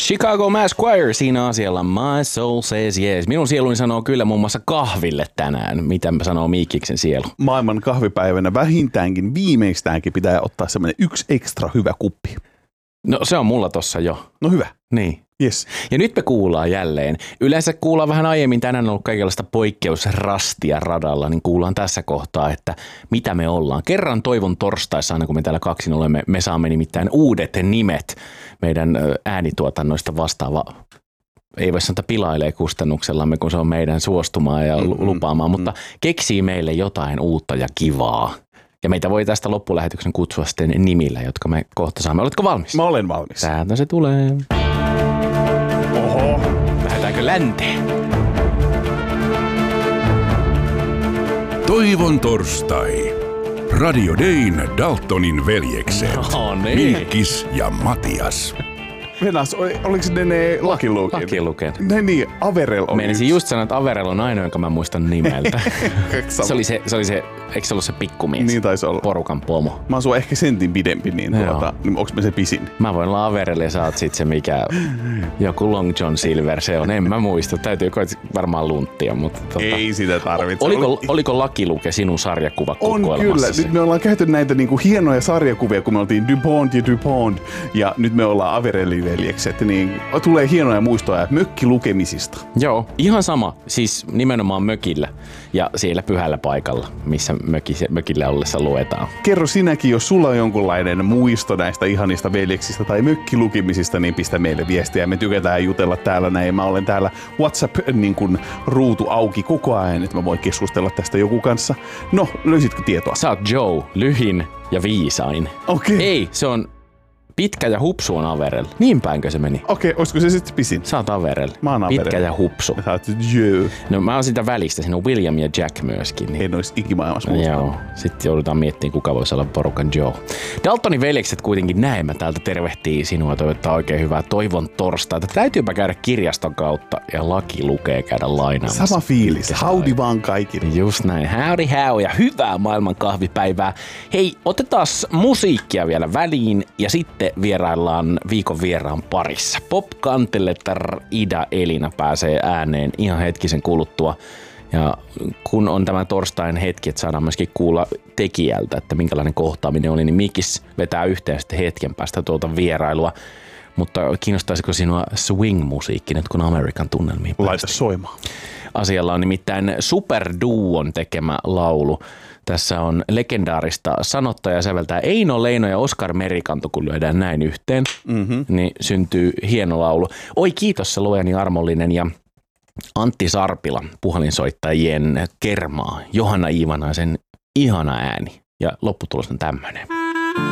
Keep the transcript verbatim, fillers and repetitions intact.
Chicago Mass Choir siinä asialla My Soul Says Yes. Minun sieluni sanoo kyllä muun muassa kahville tänään. Mitä sanoo Miikiksen sielu? Maailman kahvipäivänä vähintäänkin, viimeistäänkin pitää ottaa semmoinen yksi ekstra hyvä kuppi. No se on mulla tossa jo. No hyvä. Niin. Yes. Ja nyt me kuullaan jälleen. Yleensä kuullaan vähän aiemmin, tänään on ollut kaikenlaista poikkeusrastia radalla, niin kuullaan tässä kohtaa, että mitä me ollaan. Kerran toivon torstaissa, aina kun me täällä kaksin olemme, me saamme nimittäin uudet nimet meidän äänituotannoista vastaava. Ei voi sanoa, että pilailee kustannuksellamme, kun se on meidän suostumaa ja lupaamaan, mm-hmm. mutta keksii meille jotain uutta ja kivaa. Ja meitä voi tästä loppulähetyksen kutsua sitten nimillä, jotka me kohta saamme. Oletko valmis? Mä olen valmis. Täältä se tulee. Oho. Lähdetäänkö länteen? Toivon torstai. Radio Dayn Daltonin veljekset. No niin. Miikis ja Matias. Venäs, oliko ne ne Lucky Luken? Lucky Luken. Ne niin, Averell on Meinasin just sanoa, että Averell on ainoa, jonka mä muistan nimeltä. se, oli se, se oli se, eikö se ollut se pikkumies? Niin taisi olla. Porukan pomo. Mä oon sua ehkä sentin pidempi, niin tuota, niin onks mä se pisin? Mä voin olla Averell ja sä oot sit se mikä, joku Long John Silver se on. En mä muista, täytyy varmaan lunttia, mutta tota, ei sitä tarvitse. Oliko, oliko Lucky Luke sinun sarjakuvakokoelmassa? On kyllä. Nyt me ollaan käyty näitä niinku hienoja sarjakuvia, kun me oltiin DuPont ja DuPont ja nyt me ollaan Averellin veljekset, niin tulee hienoja muistoja mökkilukemisista. Joo, ihan sama. Siis nimenomaan mökillä ja siellä pyhällä paikalla, missä mökillä, mökillä ollessa luetaan. Kerro sinäkin, jos sulla on jonkunlainen muisto näistä ihanista veljeksistä tai mökkilukemisista, niin pistä meille viestiä. Me tykätään jutella täällä näin. Mä olen täällä WhatsApp-ruutu auki koko ajan, että mä voin keskustella tästä joku kanssa. No, löysitkö tietoa? Sä oot Joe, lyhin ja viisain. Okei. Okay. Ei, se on pitkä ja hupsu on Averell. Niin päinkö se meni? Okei, okay, olisiko se sitten pisin? Sä oot Averell. Mä oon Averell. Pitkä ja hupsu. Sä oot Joe. No mä oon sitä välistä. Siinä on William ja Jack myöskin. Niin. En ois ikimaailmassa no, muistanut. Joo. Sitten joudutaan miettimään, kuka voisi olla porukan Joe. Daltonin veljekset kuitenkin näemmä täältä tervehtii sinua. Toivottaa oikein hyvää toivon torstaita. Täytyypä käydä kirjaston kautta ja Lucky lukee käydä lainaamassa. Sama fiilis. Howdy vaan kaikille. Just näin. Howdy how ja hyvää maailman kahvipäivää. Hei, otetaan musiikkia vielä väliin ja sitten vieraillaan viikon vieraan parissa. Pop Kantelettar Ida Elina pääsee ääneen ihan hetkisen kuluttua. Ja kun on tämä torstain hetki, että saadaan myöskin kuulla tekijältä, että minkälainen kohtaaminen oli, niin Mikis vetää yhteen sitten hetken päästä tuolta vierailua. Mutta kiinnostaisiko sinua swing-musiikki nyt, kun Amerikan tunnelmiin päästiin? Laita soimaan. Asialla on nimittäin Superduon tekemä laulu. Tässä on legendaarista sanottaja säveltää Eino Leino ja Oskar Merikanto, kun lyödään näin yhteen, mm-hmm. niin syntyy hieno laulu. Oi kiitos se luojani armollinen ja Antti Sarpila, puhelinsoittajien kermaa, Johanna Iivanaisen ihana ääni ja lopputulos on tämmöinen.